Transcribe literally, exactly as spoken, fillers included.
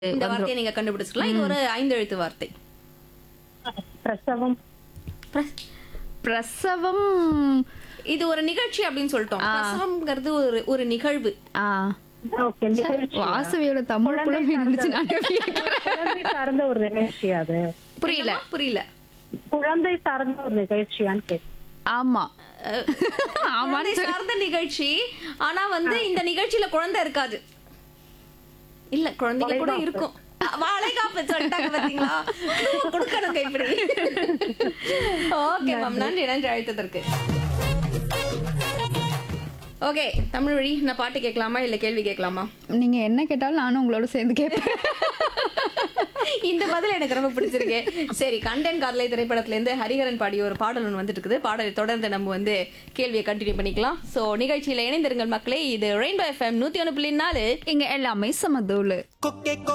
இந்த வந்துரும். வார்த்தையை நீங்க கண்டுபிடிச்சிக்கலாம். இது ஒரு ஐந்து எழுத்து வார்த்தை. பிரசவம். பிர- பிரசவம். இது ஒரு நிகழ்ச்சி அப்படின்னு சொல்லிட்டோம். ஆ. பிரசவம்ங்கிறது ஒரு ஒரு நிகழ்வு. ஆ ஓகே, நிகழ்ச்சி. வாசவியோட தமிழ் புலமை நினைச்சு நான் குழந்தை சார்ந்த ஒரு நிகழ்ச்சி அது. புரியல. என்னம்மா? புரியல. குழந்தை சார்ந்த ஒரு நிகழ்ச்சியான்னு கேட்டேன். ஆமா குழந்தை ஆமான்னு சொல்லி- சார்ந்த நிகழ்ச்சி. ஆனா வந்து இந்த நிகழ்ச்சியில குழந்தை இருக்காது. இல்ல, குழந்தைங்க கூட வளைகாப்பு. இருக்கும். அ, வளைகாப்பு சொல்லிட்டாங்க பாத்தீங்களா? கொடுக்கணும் கைப்பிடி. ஓகே மேம், நன்றி நன்றி அழைத்ததற்கு. ஓகே, தமிழ் வழி, நான் பாட்டு கேட்கலாமா இல்ல கேள்வி கேட்கலாமா? நீங்க என்ன கேட்டாலும் நானும் உங்களோட சேர்ந்து கேட்பேன். இந்த பதில் எனக்கு ரொம்ப பிடிச்சிருக்கு. சரி, கண்டன் காதலை திரைப்படத்துல இருந்து ஹரிஹரன் பாடிய ஒரு பாடல் ஒன்று வந்துட்டு இருக்குது. பாடலை தொடர்ந்து நம்ம வந்து கேள்வியை கண்டினியூ பண்ணிக்கலாம். சோ நிகழ்ச்சியில இணைந்திருங்கள் மக்களே. இது ரெயின்போ எஃப்எம் நூத்தி ஒன்று புள்ளி நாலு. இங்க எல்லாமே சமதூளு.